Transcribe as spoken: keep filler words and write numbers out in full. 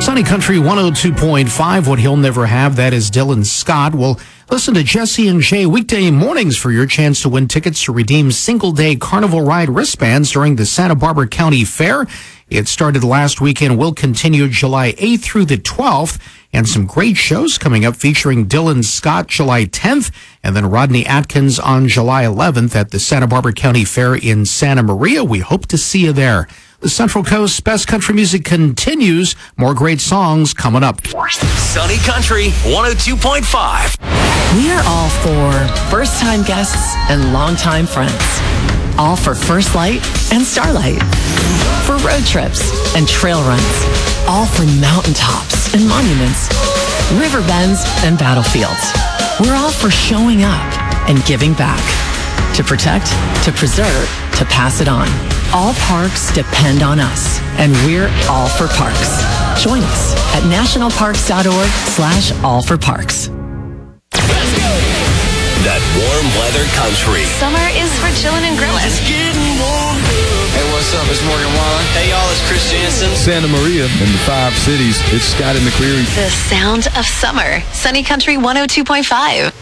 Sunny Country one oh two point five, What He'll Never Have, that is Dylan Scott. Well, listen to Jesse and Jay weekday mornings for your chance to win tickets to redeem single-day carnival ride wristbands during the Santa Barbara County Fair. It started last weekend, will continue July eighth through the twelfth, and some great shows coming up featuring Dylan Scott July tenth, and then Rodney Atkins on July eleventh at the Santa Barbara County Fair in Santa Maria. We hope to see you there. The Central Coast's best country music continues. More great songs coming up. Sunny Country one oh two point five. We are all for first-time guests and longtime friends. All for First Light and Starlight. For road trips and trail runs. All for mountaintops and monuments. River bends and battlefields. We're all for showing up and giving back. To protect, to preserve, to pass it on. All parks depend on us, and we're all for parks. Join us at nationalparks.org slash all for parks. Let's go! That warm weather country. Summer is for chilling and grilling. It's getting warm. Hey, what's up? It's Morgan Wallen. Hey, y'all, it's Chris Jansen. Santa Maria and the five cities. It's Scotty McCreery. The sound of summer. Sunny Country one oh two point five.